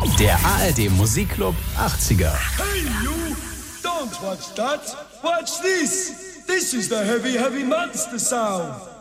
Der ARD Musikclub 80er. Hey you, don't watch that. Watch this. This is the heavy, heavy monster sound.